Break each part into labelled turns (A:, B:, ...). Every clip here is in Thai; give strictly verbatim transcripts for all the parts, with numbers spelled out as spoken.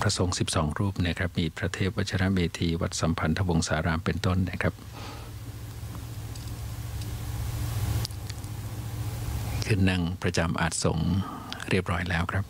A: พระสงฆ์สิบสองรูปนะครับมีพระเทพวชิรเมธีวัดสัมพันธวงศารามเป็นต้นนะครับขึ้นนั่งประจำอาสน์สงฆ์เรียบร้อยแล้วครับ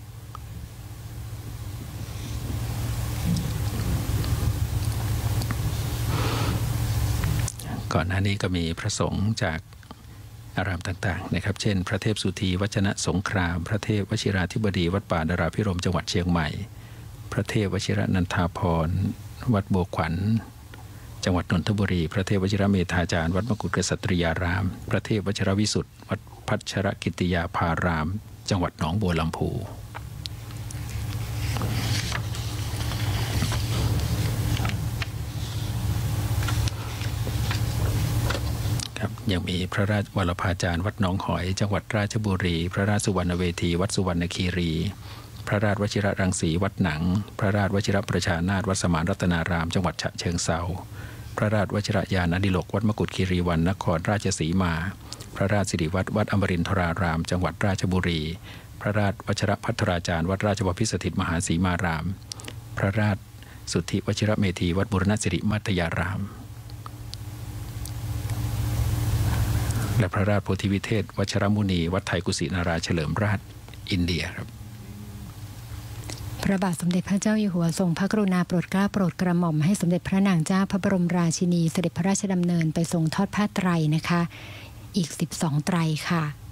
A: ก่อนหน้านี้ก็มีพระสงฆ์จากอารามต่างๆนะครับเช่นพระเทพสุธีวจนะสงครามพระเทพวชิราธิบดีวัดป่าดาราภิรมย์จังหวัดเชียงใหม่พระเทพวชิรนันทาภรณ์วัดบัวขวัญจังหวัดนนทบุรีพระเทพวชิรเมธาจารย์วัดมกุฏกษัตริยารามพระเทพวชิรวิสุทธิ์วัดพัชรกิติยาภารามจังหวัดหนองบัวลำพูครับยังมีพระราชวรภาจารย์วัดหนองหอยจังหวัดราชบุรีพระราชสุวรรณเวทีวัดสุวรรณคีรีพระราชวชิรรังสีวัดหนังพระราชวชิรประชานาถวัดสมานรัตนารามจังหวัดฉะเชิงเทราพระราชวชิรยานอดิโลกวัดมกุฏคีรีวันนครราชสีมาพระราชสิริวัตรวัดอมรินทรารามจังหวัดราชบุรีพระราชวชิรภัทราจารย์วัดราชบพิสถิตมหาสีมารามพระราชสุทธิวชิรเมธีวัดบุรณสิริมัตยารามและพระราชโพธิวิเทศวชรมุนีวัดไทยกุสินาราเฉลิมราชอินเดียครับ
B: พระบาทสมเด็จพระเจ้าอยู่หัวทรงพระกรุณาโปรดเกล้าโปรดกระหม่อมให้สมเด็จพระนางเจ้าพระบรมราชินีเสด็จพระราชดำเนินไปทรงทอดผ้าไตรนะคะอีกสิบสองไตรค่ะ